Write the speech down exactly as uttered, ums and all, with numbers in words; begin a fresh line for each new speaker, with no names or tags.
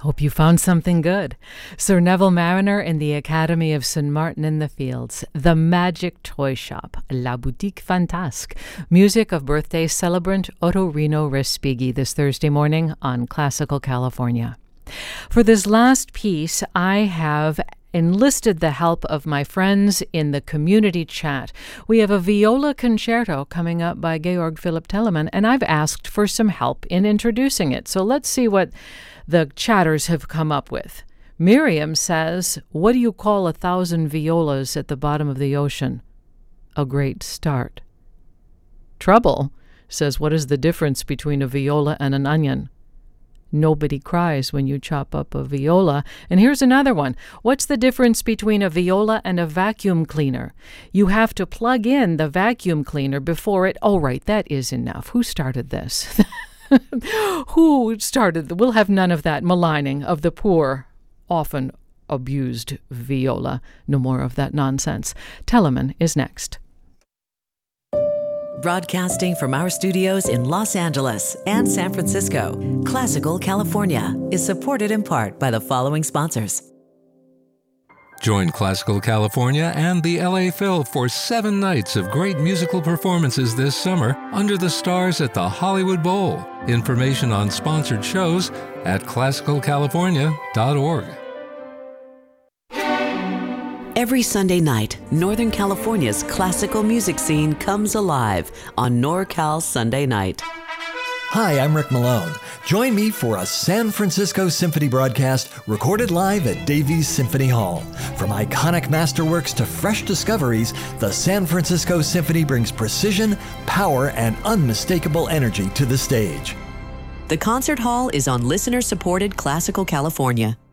Hope you found something good. Sir Neville Mariner in the Academy of Saint Martin in the Fields, The Magic Toy Shop, La Boutique Fantasque, music of birthday celebrant Ottorino Respighi this Thursday morning on Classical California. For this last piece, I have enlisted the help of my friends in the community chat. We have a viola concerto coming up by Georg Philipp Telemann, and I've asked for some help in introducing it. So let's see what the chatters have come up with. Miriam says, what do you call a thousand violas at the bottom of the ocean? A great start. Trouble says, what is the difference between a viola and an onion? Nobody cries when you chop up a viola. And here's another one. What's the difference between a viola and a vacuum cleaner? You have to plug in the vacuum cleaner before it... Oh, right, that is enough. Who started this? Who started? The, we'll have none of that maligning of the poor, often abused viola. No more of that nonsense. Telemann is next.
Broadcasting from our studios in Los Angeles and San Francisco, Classical California is supported in part by the following sponsors.
Join Classical California and the L A Phil for seven nights of great musical performances this summer under the stars at the Hollywood Bowl. Information on sponsored shows at classical california dot org.
Every Sunday night, Northern California's classical music scene comes alive on NorCal Sunday Night.
Hi, I'm Rick Malone. Join me for a San Francisco Symphony broadcast recorded live at Davies Symphony Hall. From iconic masterworks to fresh discoveries, the San Francisco Symphony brings precision, power, and unmistakable energy to the stage.
The concert hall is on listener-supported Classical California.